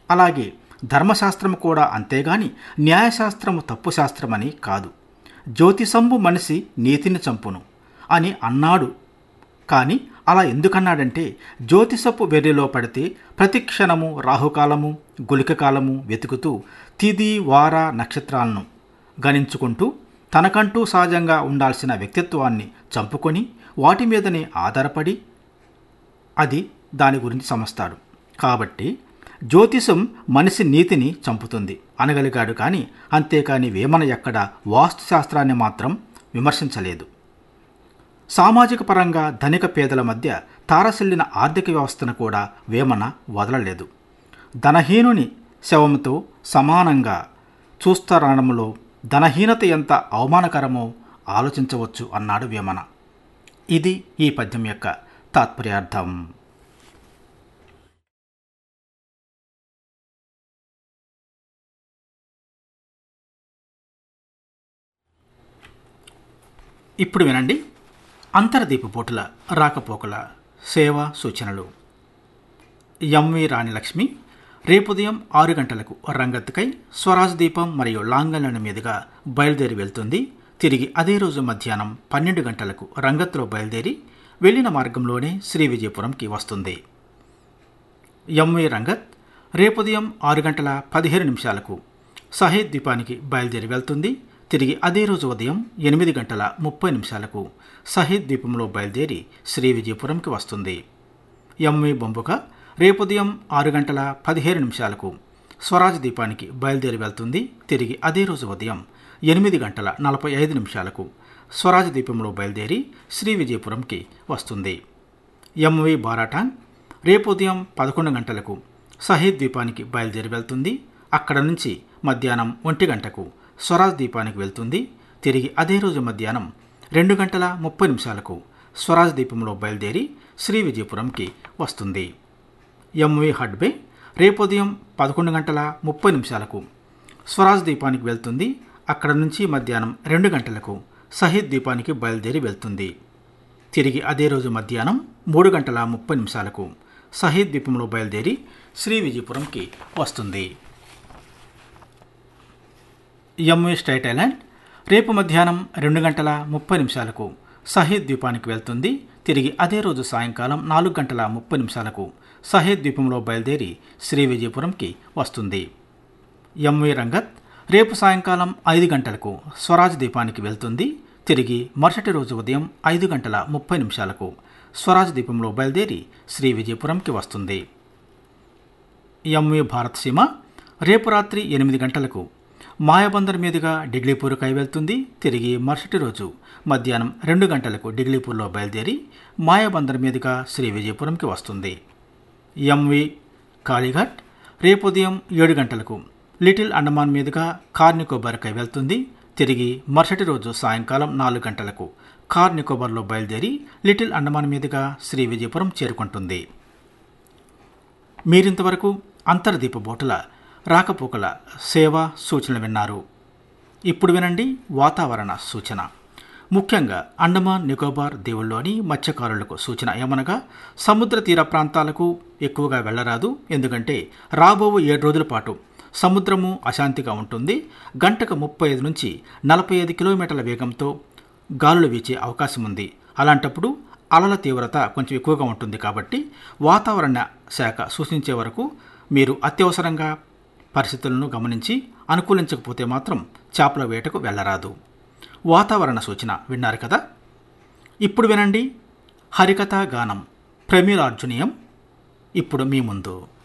అలాగే ధర్మశాస్త్రము కూడా అంతేగాని న్యాయశాస్త్రము తప్పు శాస్త్రమని కాదు. జ్యోతిషంబు మనిషి నీతిని చంపును అని అన్నాడు. కానీ అలా ఎందుకన్నాడంటే జ్యోతిషపు వెర్రిలో పడితే ప్రతి క్షణము రాహుకాలము గుళికకాలము వెతుకుతూ తిథి వార నక్షత్రాలను గణించుకుంటూ తనకంటూ సహజంగా ఉండాల్సిన వ్యక్తిత్వాన్ని చంపుకొని వాటి మీదనే ఆధారపడి అది దాని గురించి సమస్తాడు. కాబట్టి జ్యోతిషం మనిషి నీతిని చంపుతుంది అనగలిగాడు. కానీ అంతేకాని వేమన ఎక్కడ వాస్తుశాస్త్రాన్ని మాత్రం విమర్శించలేదు. సామాజిక పరంగా ధనిక పేదల మధ్య తారసిల్లిన ఆర్థిక వ్యవస్థను కూడా వేమన వదలలేదు. ధనహీనుని శవంతో సమానంగా చూస్తారనడంలో ధనహీనత ఎంత అవమానకరమో ఆలోచించవచ్చు అన్నాడు వేమన. ఇది ఈ పద్యం యొక్క తాత్పర్యార్థం. ఇప్పుడు వినండి అంతర్దీపపోటుల రాకపోకల సేవా సూచనలు. ఎంవి రాణిలక్ష్మి రేపు ఉదయం 6 గంటలకు రంగత్తుకై స్వరాజ్ దీపం మరియు లాంగల్న మీదుగా బయలుదేరి వెళ్తుంది. తిరిగి అదే రోజు మధ్యాహ్నం 12 గంటలకు రంగత్తులో బయలుదేరి వెళ్ళిన మార్గంలోనే శ్రీ విజయపురంకి వస్తుంది. ఎంవి రంగత్ రేపు ఉదయం 6 గంటల 15 నిమిషాలకు సహేద్ ద్వీపానికి బయలుదేరి వెళ్తుంది. తిరిగి అదే రోజు ఉదయం 8 గంటల 30 నిమిషాలకు సహేద్ ద్వీపంలో బయలుదేరి శ్రీ విజయపురంకి వస్తుంది. ఎంవి బొంబుక రేపు ఉదయం 6 గంటల 17 నిమిషాలకు స్వరాజ్ ద్వీపానికి బయలుదేరి వెళ్తుంది. తిరిగి అదే రోజు ఉదయం 8 గంటల 45 నిమిషాలకు స్వరాజ్ ద్వీపంలో బయలుదేరి శ్రీ విజయపురంకి వస్తుంది. ఎంవి బారాటాంగ్ రేపు ఉదయం 11 గంటలకు సహేద్ ద్వీపానికి బయలుదేరి వెళ్తుంది. అక్కడ నుంచి మధ్యాహ్నం 1 గంటకు స్వరాజ్ ద్వీపానికి వెళ్తుంది. తిరిగి అదే రోజు మధ్యాహ్నం 2 గంటల 30 నిమిషాలకు స్వరాజ్ ద్వీపంలో బయలుదేరి శ్రీ విజయపురంకి వస్తుంది. ఎంవి హడ్బే రేపు ఉదయం 11 గంటల 30 నిమిషాలకు స్వరాజ్ ద్వీపానికి వెళ్తుంది. అక్కడ నుంచి మధ్యాహ్నం 2 గంటలకు సహేద్ ద్వీపానికి బయలుదేరి వెళ్తుంది. తిరిగి అదే రోజు మధ్యాహ్నం 3 గంటల 30 నిమిషాలకు సహేద్ ద్వీపంలో బయలుదేరి శ్రీ విజయపురంకి వస్తుంది. ఎంవి స్ట్రైట్ ఐలాండ్ రేపు మధ్యాహ్నం 2 గంటల 30 నిమిషాలకు సహేద్ ద్వీపానికి వెళ్తుంది. తిరిగి అదే రోజు సాయంకాలం 4 గంటల 30 నిమిషాలకు సహేద్ ద్వీపంలో బయలుదేరి శ్రీ విజయపురంకి వస్తుంది. ఎంవి రంగత్ రేపు సాయంకాలం 5 గంటలకు స్వరాజ్ ద్వీపానికి వెళ్తుంది. తిరిగి మరుసటి రోజు ఉదయం 5 గంటల 30 నిమిషాలకు స్వరాజ్ ద్వీపంలో బయలుదేరి శ్రీ విజయపురంకి వస్తుంది. ఎంవి భారత్ సీమ రేపు రాత్రి 8 గంటలకు మాయాబందర్ మీదుగా డిగ్లీపూర్కై వెళ్తుంది. తిరిగి మరుసటి రోజు మధ్యాహ్నం 2 గంటలకు డిగ్లీపూర్లో బయలుదేరి మాయాబందర్ మీదుగా శ్రీ విజయపురంకి వస్తుంది. ఎంవి కాళీఘాట్ రేపు ఉదయం 7 గంటలకు లిటిల్ అండమాన్ మీదుగా కార్ నికోబార్కై వెళ్తుంది. తిరిగి మరుసటి రోజు సాయంకాలం 4 గంటలకు కార్ నికోబార్లో బయలుదేరి లిటిల్ అండమాన్ మీదుగా శ్రీ విజయపురం చేరుకుంటుంది. మీరింతవరకు అంతర్దీప బోటుల రాకపోకల సేవా సూచనలు విన్నారు. ఇప్పుడు వినండి వాతావరణ సూచన. ముఖ్యంగా అండమాన్ నికోబార్ దీవుల్లోని మత్స్యకారులకు సూచన ఏమనగా సముద్ర తీర ప్రాంతాలకు ఎక్కువగా వెళ్లరాదు. ఎందుకంటే రాబో 7 రోజుల పాటు సముద్రము అశాంతిగా ఉంటుంది. గంటకు 35 నుంచి 45 కిలోమీటర్ల వేగంతో గాలులు వీచే అవకాశం ఉంది. అలాంటప్పుడు అలల తీవ్రత కొంచెం ఎక్కువగా ఉంటుంది. కాబట్టి వాతావరణ శాఖ సూచించే వరకు మీరు అత్యవసరంగా పరిస్థితులను గమనించి అనుకూలించకపోతే మాత్రం చేపల వేటకు వెళ్లరాదు. వాతావరణ సూచన విన్నారు కదా. ఇప్పుడు వినండి హరికథా గానం ప్రమీలార్జునీయం ఇప్పుడు మీ ముందు.